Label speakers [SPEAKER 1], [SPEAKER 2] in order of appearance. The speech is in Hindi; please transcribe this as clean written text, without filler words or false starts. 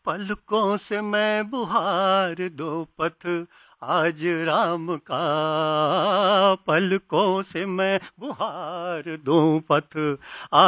[SPEAKER 1] पलकों से मैं बुहार दो पथ आज राम का, पलकों से मैं बुहार दूं पथ